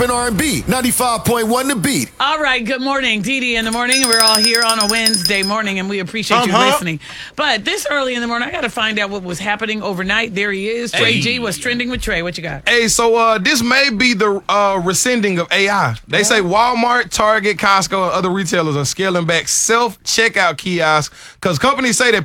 and R&B, 95.1 The Beat. All right, good morning. Dee Dee in the morning. We're all here on a Wednesday morning, and we appreciate you listening. But this early in the morning, I got to find out what was happening overnight. There he is. Trey G. What's trending with Trey? What you got? Hey, so this may be the rescinding of AI. They say Walmart, Target, Costco, and other retailers are scaling back self-checkout kiosks because companies say that